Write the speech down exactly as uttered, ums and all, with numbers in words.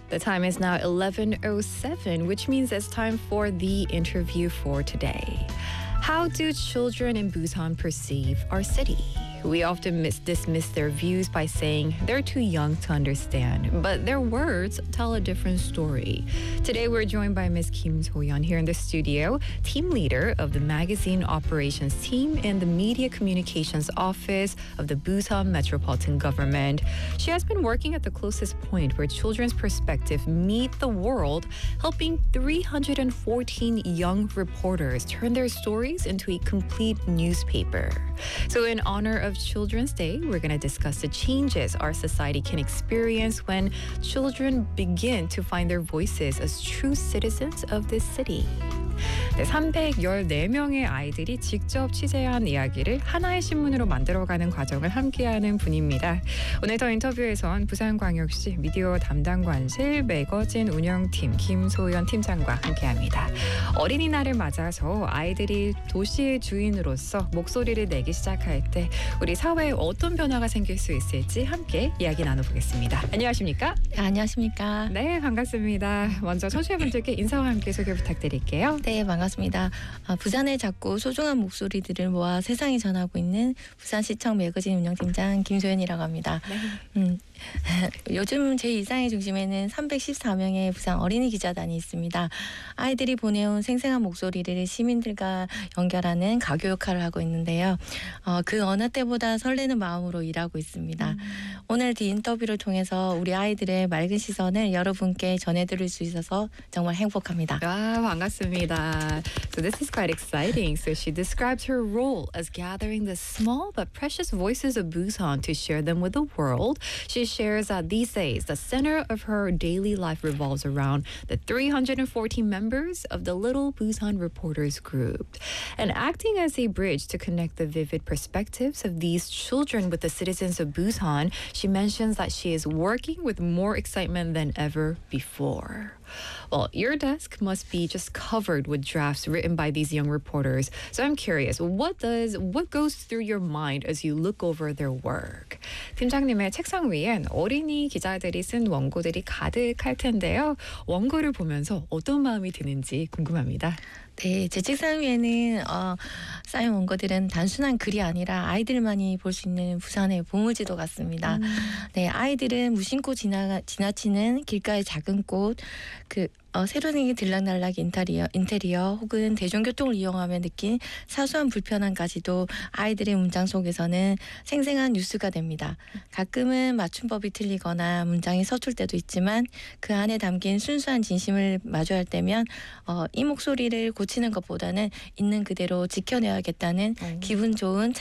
The time is now eleven oh seven, which means it's time for the interview for today. How do children in Busan perceive our city? We often mis- dismiss their views by saying they're too young to understand, but their words tell a different story. Today, we're joined by Miz Kim So-yeon here in the studio, team leader of the magazine operations team in the Media Communications Office of the Busan Metropolitan Government. She has been working at the closest point where children's perspective meet the world, helping three hundred fourteen young reporters turn their stories into a complete newspaper. So in honor of Children's Day, we're going to discuss the changes our society can experience when children begin to find their voices as true citizens of this city. 네, 삼백십사 명의 아이들이 직접 취재한 이야기를 하나의 신문으로 만들어가는 과정을 함께하는 분입니다. 오늘 더 인터뷰에선 부산광역시 미디어 담당관실 매거진 운영팀 김소연 팀장과 함께합니다. 어린이날을 맞아서 아이들이 도시의 주인으로서 목소리를 내기 시작할 때 우리 사회에 어떤 변화가 생길 수 있을지 함께 이야기 나눠보겠습니다. 안녕하십니까? 네, 안녕하십니까? 네, 반갑습니다. 먼저 청취자분들께 인사와 함께 소개 부탁드릴게요. 네, 반갑습니다. 아, 부산의 작고 소중한 목소리들을 모아 세상에 전하고 있는 부산시청 매거진 운영팀장 김소연이라고 합니다. 네. 음, 요즘 제 일상의 중심에는 삼백십사 명의 부산 어린이 기자단이 있습니다. 아이들이 보내온 생생한 목소리를 시민들과 연결하는 가교 역할을 하고 있는데요. 어, 그 어느 때보다 설레는 마음으로 일하고 있습니다. 음. 오늘 이 인터뷰를 통해서 우리 아이들의 맑은 시선을 여러분께 전해드릴 수 있어서 정말 행복합니다. 아, 반갑습니다. So this is quite exciting. So she describes her role as gathering the small but precious voices of Busan to share them with the world. She shares that these days the center of her daily life revolves around the three hundred fourteen members of the Little Busan Reporters Group. And acting as a bridge to connect the vivid perspectives of these children with the citizens of Busan, she mentions that she is working with more excitement than ever before. Well, your desk must be just covered with drafts written by these young reporters. So I'm curious, what does what goes through your mind as you look over their work? 팀장님의 책상 위엔 어린이 기자들이 쓴 원고들이 가득할 텐데요. 원고를 보면서 어떤 마음이 드는지 궁금합니다. 네, 제 책상 위에는 어, 쌓인 원고들은 단순한 글이 아니라 아이들만이 볼 수 있는 부산의 보물지도 같습니다. 음. 네, 아이들은 무심코 지나, 지나치는 길가의 작은 꽃, 그 어, 새로운 들락날락 인테리어, 인테리어 혹은 대중교통을 이용하며 느낀 사소한 불편함까지도 아이들의 문장 속에서는 생생한 뉴스가 됩니다. 가끔은 맞춤법이 틀리거나 문장이 서툴 때도 있지만 그 안에 담긴 순수한 진심을 마주할 때면 어, 이 목소리를 고치는 것보다는 있는 그대로 지켜내야겠다는 음. 기분 좋은